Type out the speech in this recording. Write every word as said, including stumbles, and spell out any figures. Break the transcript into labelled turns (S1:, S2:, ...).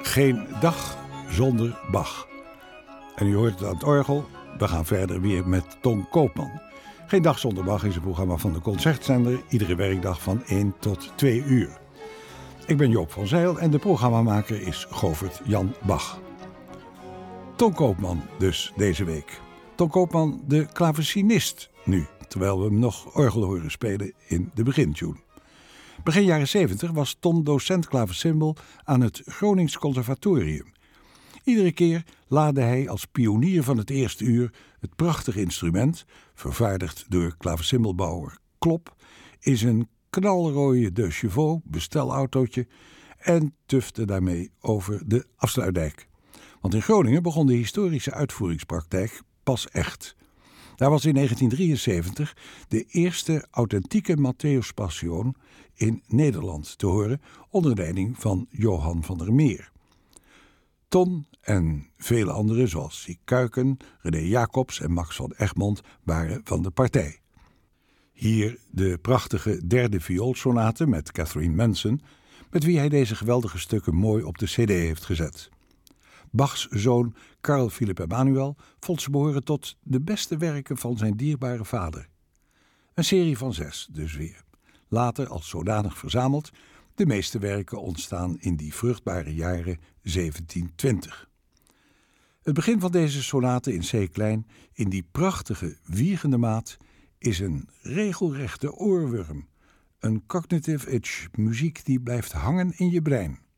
S1: Geen dag zonder Bach. En u hoort het aan het orgel. We gaan verder weer met Ton Koopman. Geen dag zonder Bach is een programma van de Concertzender. Iedere werkdag van één tot twee uur. Ik ben Joop van Zijl en de programmamaker is Govert Jan Bach. Ton Koopman dus deze week. Ton Koopman, de klavecinist nu, terwijl we hem nog orgel horen spelen in de begintune. Begin jaren zeventig was Ton docent klavecimbal aan het Gronings Conservatorium. Iedere keer laadde hij als pionier van het eerste uur het prachtige instrument, vervaardigd door klavecimbalbouwer Klop, in zijn knalrooie De Chevaux bestelautootje en tufte daarmee over de Afsluitdijk. Want in Groningen begon de historische uitvoeringspraktijk pas echt. Daar was in negentien drieënzeventig de eerste authentieke Matthäus Passion in Nederland te horen onder leiding van Johan van der Meer. Ton en vele anderen zoals Siek Kuiken, René Jacobs en Max van Egmond waren van de partij. Hier de prachtige derde vioolsonate met Catherine Manson, met wie hij deze geweldige stukken mooi op de cd heeft gezet. Bachs zoon Carl Philipp Emanuel vond ze behoren tot de beste werken van zijn dierbare vader. Een serie van zes dus weer. Later als zodanig verzameld, de meeste werken ontstaan in die vruchtbare jaren zeventien twintig. Het begin van deze sonate in C klein, in die prachtige wiegende maat, is een regelrechte oorworm. Een cognitive itch, muziek die blijft hangen in je brein.